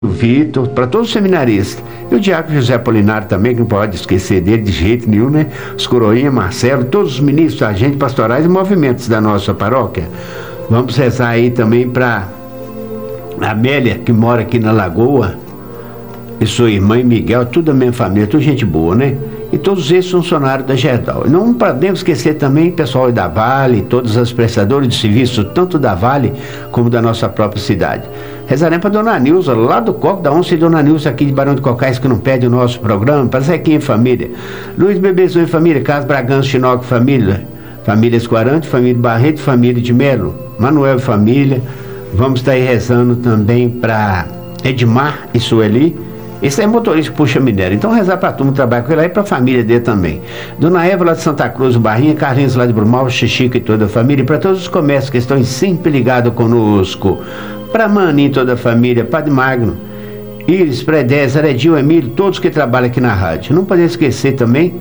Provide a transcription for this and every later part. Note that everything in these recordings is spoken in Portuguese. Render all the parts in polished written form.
Vitor, para todos os seminaristas. E o diácono José Apolinário também, que não pode esquecer dele de jeito nenhum, né? Os coroinha, Marcelo, todos os ministros, agentes pastorais e movimentos da nossa paróquia. Vamos rezar aí também para Amélia, que mora aqui na Lagoa, e sua irmã e Miguel, tudo da minha família, tudo gente boa, né? E todos esses funcionários da Gerdau. Não podemos esquecer também o pessoal da Vale, todos os prestadores de serviço, tanto da Vale como da nossa própria cidade. Rezaremos para Dona Nilza, lá do Coco da Onça, e Dona Nilza aqui de Barão de Cocais, que não perde o nosso programa, para Zequinha e família, Luiz Bebezão e família, Carlos Bragança, Chinoque e família, família Esquarante, família Barreto, família de Melo, Manuel e família. Vamos estar aí rezando também para Edmar e Sueli. Esse é motorista que puxa minério. Então rezar para a turma trabalhar com ele aí, para a família dele também. Dona Eva lá de Santa Cruz, Barrinha, Carlinhos lá de Brumal, Xixica e toda a família. E para todos os comércios que estão sempre ligados conosco. Para Mani e toda a família, Padre Magno, Iris, Predez, Aredil, Emílio, todos que trabalham aqui na rádio. Não podemos esquecer também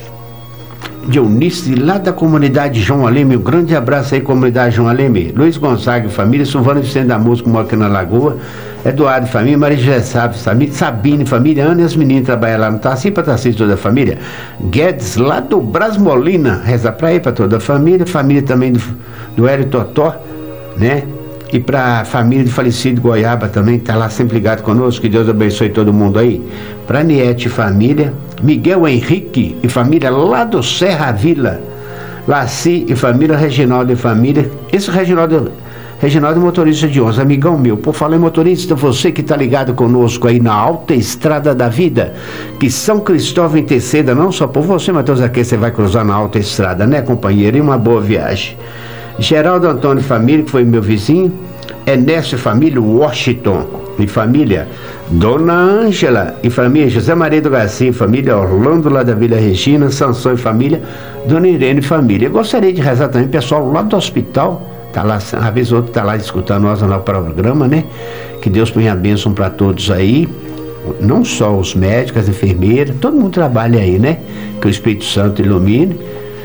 Dionísio, lá da comunidade João Aleme. Um grande abraço aí, comunidade João Aleme. Luiz Gonzaga e família, Silvana Vicente da Música, mora aqui na Lagoa. Eduardo e família, Maria José família, Sabine e família, Ana e as meninas trabalham lá no Tassi, para Tassi toda a família. Guedes, lá do Brasmolina, reza para aí, para toda a família. Família também do Hélio Totó, né? E para a família do falecido Goiaba também, que está lá sempre ligado conosco, que Deus abençoe todo mundo aí. Para Niete e família, Miguel Henrique e família, lá do Serra Vila. Laci e família, Reginaldo e família. Esse Reginaldo é motorista de 11, amigão meu. Por falar em motorista, você que está ligado conosco aí na Alta Estrada da Vida, que São Cristóvão interceda, não só por você, mas todos aqui você vai cruzar na Alta Estrada, né, companheiro? E uma boa viagem. Geraldo Antônio e família, que foi meu vizinho. Ernesto e família, Washington e família. Dona Ângela e família, José Maria do Garcia e família, Orlando lá da Vila Regina, Sansão e família, Dona Irene e família. Eu gostaria de rezar também, pessoal lá do hospital, tá lá, às vezes outro tá lá escutando nós no programa, né? Que Deus ponha a bênção para todos aí, não só os médicos, as enfermeiras, todo mundo trabalha aí, né? Que o Espírito Santo ilumine.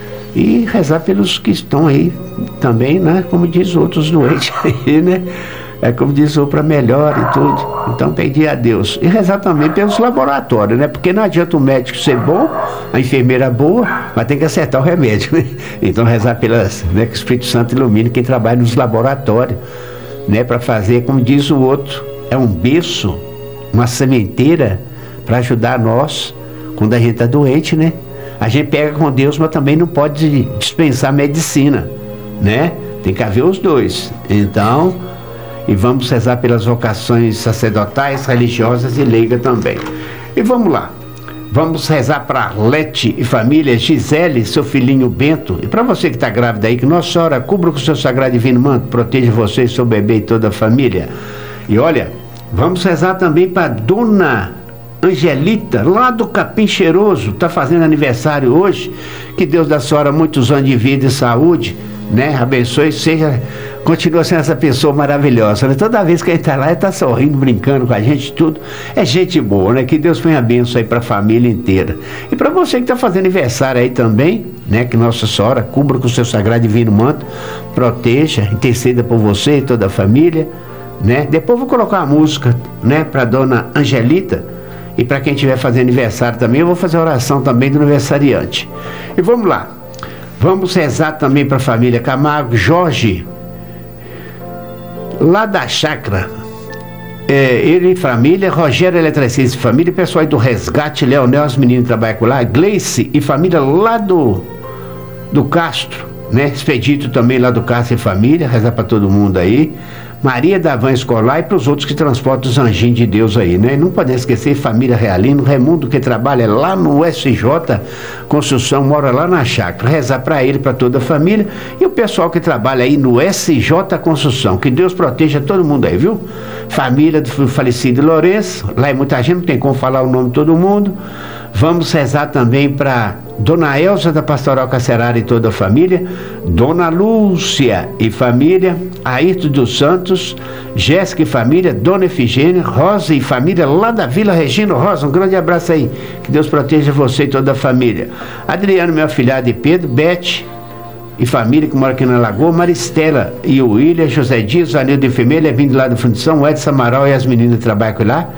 E rezar pelos que estão aí também, né? Como diz outros doentes aí, né? É como diz o para melhor e tudo. Então pedir a Deus. E rezar também pelos laboratórios, né? Porque não adianta o médico ser bom, a enfermeira boa, mas tem que acertar o remédio, né? Então rezar pelas, né? Que o Espírito Santo ilumine quem trabalha nos laboratórios, né? Para fazer, como diz o outro, é um berço, uma sementeira para ajudar nós quando a gente está doente, né? A gente pega com Deus, mas também não pode dispensar medicina, né? Tem que haver os dois. Então, e vamos rezar pelas vocações sacerdotais, religiosas e leigas também. E vamos lá. Vamos rezar para Arlete e família, Gisele, seu filhinho Bento. E para você que está grávida aí, que Nossa Senhora cubra com o seu sagrado divino manto, proteja você, seu bebê e toda a família. E olha, vamos rezar também para Dona Angelita, lá do Capim Cheiroso, está fazendo aniversário hoje. Que Deus da senhora muitos anos de vida e saúde, né? Abençoe, continua sendo essa pessoa maravilhosa, né? Toda vez que ele está lá, ele está sorrindo, brincando com a gente, tudo. É gente boa, né? Que Deus ponha a bênção aí para a família inteira. E para você que está fazendo aniversário aí também, né? Que Nossa Senhora cubra com o seu sagrado divino manto, proteja, interceda por você e toda a família, né? Depois vou colocar a música, né? Para Dona Angelita. E para quem estiver fazendo aniversário também, eu vou fazer a oração também do aniversariante. E vamos lá. Vamos rezar também para a família Camargo, Jorge, lá da chácara. Ele e família, Rogério Eletricista e família, pessoal aí do Resgate, Leonel, os meninos trabalham com lá, Gleice e família lá do Castro, né? Expedito também lá do Castro e família, rezar para todo mundo aí. Maria da Van Escolar e para os outros que transportam os anjinhos de Deus aí, né? Não podemos esquecer família Realino, Raimundo que trabalha lá no SJ Construção, mora lá na chácara. Rezar para ele, para toda a família e o pessoal que trabalha aí no SJ Construção. Que Deus proteja todo mundo aí, viu? Família do falecido Lourenço, lá é muita gente, não tem como falar o nome de todo mundo. Vamos rezar também para Dona Elza da Pastoral Cacerara e toda a família, Dona Lúcia e família, Ayrton dos Santos, Jéssica e família, Dona Efigênia, Rosa e família lá da Vila Regina. Rosa, um grande abraço aí, que Deus proteja você e toda a família. Adriano, meu afilhado, e Pedro, Bete, e família que mora aqui na Lagoa, Maristela e o William, José Dias, Vanildo de Enfermeira, é vindo lá do Fundição, o Edson Amaral e as meninas trabalham com ele lá.